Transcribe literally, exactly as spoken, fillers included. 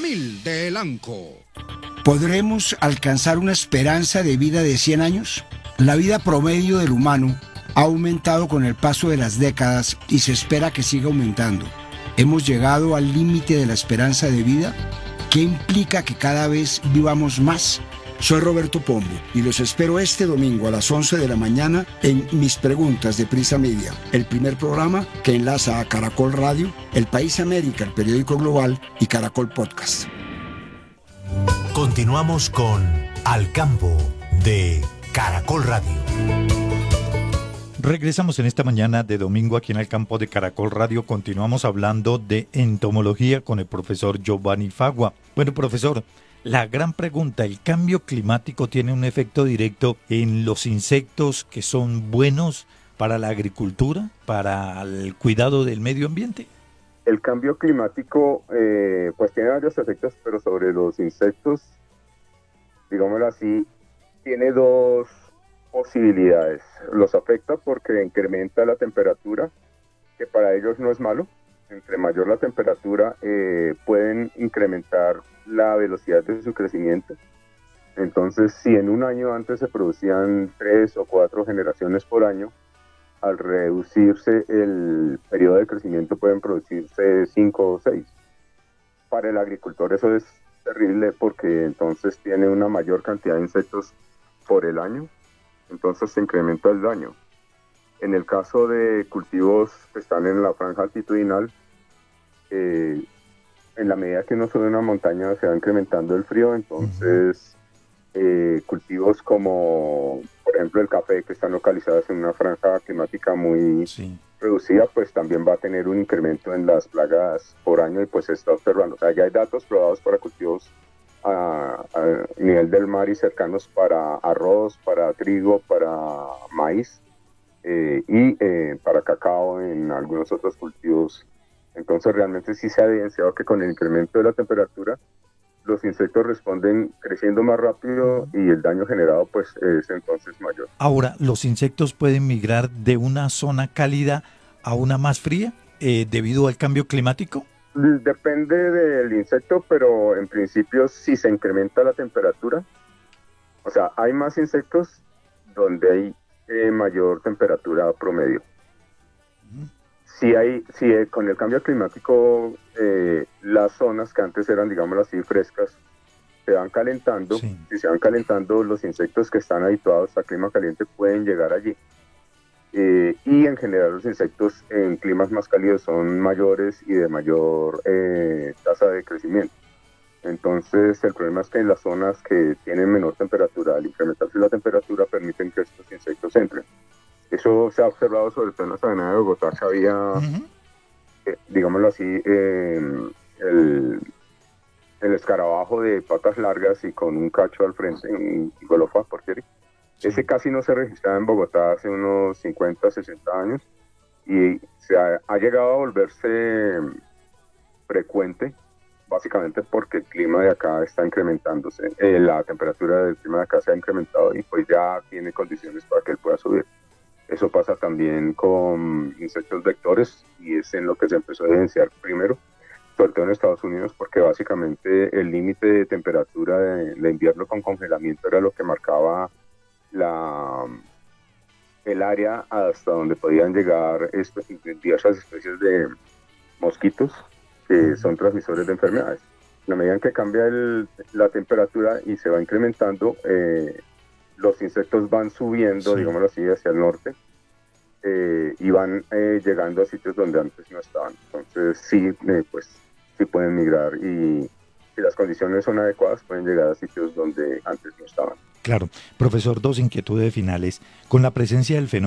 mil de Elanco. ¿Podremos alcanzar una esperanza de vida de cien años? La vida promedio del humano ha aumentado con el paso de las décadas y se espera que siga aumentando. ¿Hemos llegado al límite de la esperanza de vida? ¿Qué implica que cada vez vivamos más? Soy Roberto Pombo y los espero este domingo a las once de la mañana en Mis Preguntas de Prisa Media, el primer programa que enlaza a Caracol Radio, El País América, el periódico global y Caracol Podcast. Continuamos con Al Campo de Caracol Radio. Regresamos en esta mañana de domingo aquí en el campo de Caracol Radio. Continuamos hablando de entomología con el profesor Giovanni Fagua. Bueno, profesor, la gran pregunta, ¿el cambio climático tiene un efecto directo en los insectos que son buenos para la agricultura, para el cuidado del medio ambiente? El cambio climático eh, pues tiene varios efectos, pero sobre los insectos, digámoslo así, tiene dos posibilidades. Los afecta porque incrementa la temperatura, que para ellos no es malo. Entre mayor la temperatura, eh, pueden incrementar la velocidad de su crecimiento. Entonces, si en un año antes se producían tres o cuatro generaciones por año, al reducirse el periodo de crecimiento pueden producirse cinco o seis. Para el agricultor eso es terrible porque entonces tiene una mayor cantidad de insectos por el año, entonces se incrementa el daño. En el caso de cultivos que están en la franja altitudinal, eh, en la medida que uno sube una montaña se va incrementando el frío, entonces eh, cultivos como, por ejemplo, el café, que están localizados en una franja climática muy sí. reducida, pues también va a tener un incremento en las plagas por año y pues se está observando. O sea, ya hay datos probados para cultivos a, a nivel del mar y cercanos para arroz, para trigo, para maíz eh, y eh, para cacao en algunos otros cultivos. Entonces realmente sí se ha evidenciado que con el incremento de la temperatura los insectos responden creciendo más rápido y el daño generado pues es entonces mayor. Ahora, ¿los insectos pueden migrar de una zona cálida a una más fría eh, debido al cambio climático? Depende del insecto, pero en principio si se incrementa la temperatura, o sea, hay más insectos donde hay eh, mayor temperatura promedio. Si hay, si eh, con el cambio climático eh, las zonas que antes eran, digámoslo así, frescas, se van calentando. Sí. Si se van calentando, los insectos que están habituados a clima caliente pueden llegar allí. Eh, y en general los insectos en climas más cálidos son mayores y de mayor eh, tasa de crecimiento. Entonces el problema es que en las zonas que tienen menor temperatura, al incrementarse la temperatura, permiten que estos insectos entren. Eso se ha observado sobre todo en la sabana de Bogotá, que había, uh-huh. eh, digámoslo así, eh, el, el escarabajo de patas largas y con un cacho al frente, un golofa portieri. Sí. Ese casi no se registraba en Bogotá hace unos cincuenta, sesenta años y se ha, ha llegado a volverse frecuente, básicamente porque el clima de acá está incrementándose, eh, la temperatura del clima de acá se ha incrementado y pues ya tiene condiciones para que él pueda subir. Eso pasa también con insectos vectores y es en lo que se empezó a evidenciar primero, sobre todo en Estados Unidos, porque básicamente el límite de temperatura de, de invierno con congelamiento era lo que marcaba la, el área hasta donde podían llegar espe- diversas especies de mosquitos que son transmisores de enfermedades. En la medida en que cambia el, la temperatura y se va incrementando, eh, los insectos van subiendo, sí. digámoslo así, hacia el norte eh, y van eh, llegando a sitios donde antes no estaban. Entonces sí, eh, pues sí pueden migrar y si las condiciones son adecuadas pueden llegar a sitios donde antes no estaban. Claro. Profesor, dos inquietudes finales. Con la presencia del fenómeno